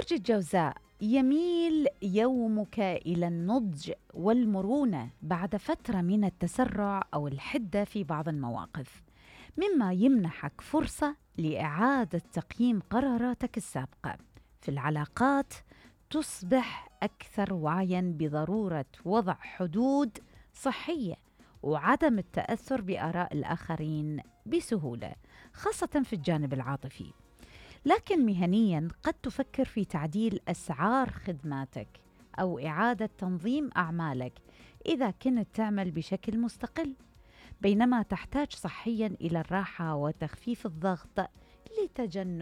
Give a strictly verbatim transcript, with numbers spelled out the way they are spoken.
برج الجوزاء، يميل يومك إلى النضج والمرونة بعد فترة من التسرع أو الحدة في بعض المواقف، مما يمنحك فرصة لإعادة تقييم قراراتك السابقة. في العلاقات تصبح أكثر وعياً بضرورة وضع حدود صحية وعدم التأثر بآراء الآخرين بسهولة، خاصة في الجانب العاطفي. لكن مهنياً قد تفكر في تعديل أسعار خدماتك أو إعادة تنظيم أعمالك إذا كنت تعمل بشكل مستقل، بينما تحتاج صحياً إلى الراحة وتخفيف الضغط لتجنب